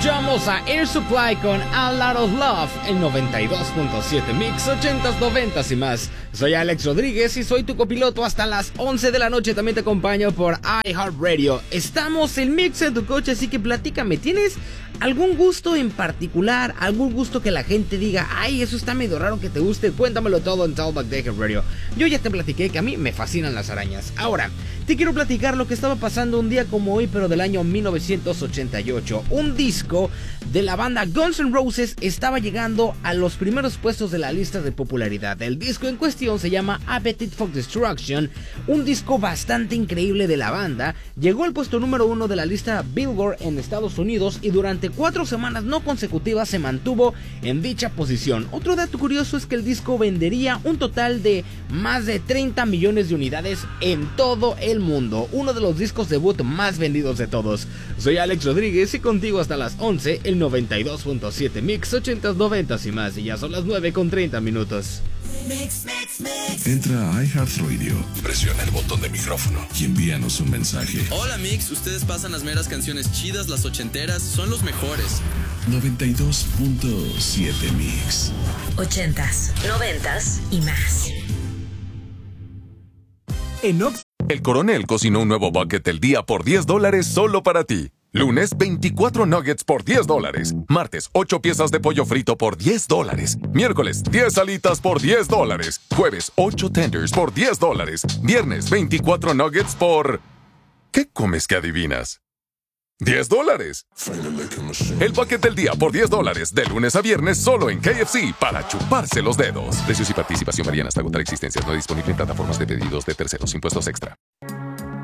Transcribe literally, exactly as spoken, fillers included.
Escuchamos a Air Supply con A Lot of Love en noventa y dos punto siete Mix, ochentas, noventas y más. Soy Alex Rodríguez y soy tu copiloto hasta las once de la noche. También te acompaño por iHeartRadio. Estamos en Mix en tu coche, así que platícame, ¿tienes algún gusto en particular? ¿Algún gusto que la gente diga, ay, eso está medio raro que te guste? Cuéntamelo todo en Talkback de iHeartRadio. Yo ya te platiqué que a mí me fascinan las arañas. Ahora, te quiero platicar lo que estaba pasando un día como hoy, pero del año mil novecientos ochenta y ocho. Un disco de la banda Guns N' Roses estaba llegando a los primeros puestos de la lista de popularidad. El disco en cuestión se llama Appetite for Destruction, un disco bastante increíble de la banda. Llegó al puesto número uno de la lista Billboard en Estados Unidos y durante cuatro semanas no consecutivas se mantuvo en dicha posición. Otro dato curioso es que el disco vendería un total de más de treinta millones de unidades en todo el mundo, uno de los discos debut más vendidos de todos. Soy Alex Rodríguez y contigo hasta las once, el noventa y dos punto siete Mix, ochentas, noventas y más, y ya son las nueve con treinta minutos. Mix, mix, mix. Entra a iHeartRadio, presiona el botón de micrófono y envíanos un mensaje. Hola Mix, ustedes pasan las meras canciones chidas, las ochenteras, son los mejores. noventa y dos punto siete Mix. Ochentas, noventas y más. En Ox, el Coronel cocinó un nuevo bucket del día por diez dólares solo para ti. Lunes, veinticuatro nuggets por diez dólares. Martes, ocho piezas de pollo frito por diez dólares. Miércoles, diez alitas por diez dólares. Jueves, ocho tenders por diez dólares. Viernes, veinticuatro nuggets por... ¿Qué comes que adivinas? diez dólares. El bucket del día por diez dólares. De lunes a viernes solo en K F C para chuparse los dedos. Precios y participación varían hasta agotar existencias. No disponible en plataformas de pedidos de terceros. Impuestos extra.